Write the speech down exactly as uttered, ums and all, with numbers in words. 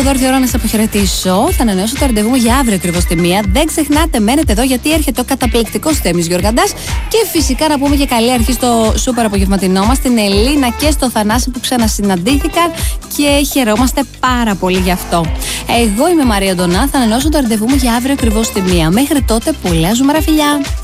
εδώ ήρθε η ώρα να σας αποχαιρετήσω. Θα ανανεώσω το ραντεβού μου για αύριο ακριβώς τη μία. Δεν ξεχνάτε, μένετε εδώ γιατί έρχεται ο καταπληκτικός Θέμης Γιοργαντάς. Και φυσικά να πούμε και καλή αρχή στο σούπερ απογευματινό μας, στην Ελίνα και στο Θανάση που ξανασυναντήθηκαν και χαιρόμαστε πάρα πολύ γι' αυτό. Εγώ είμαι η Μαρία Ντονά, θα ανανεώσω το ραντεβού μου για αύριο ακριβώς τη μία. Μέχρι τότε, πολλά ζουμερά φιλιά!